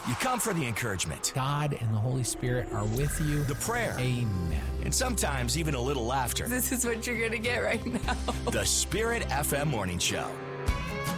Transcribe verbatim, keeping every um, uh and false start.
You come for the encouragement, God and the Holy Spirit are with you. the prayer, Amen. and sometimes even a little laughter. This is what you're going to get right now. The Spirit F M Morning Show.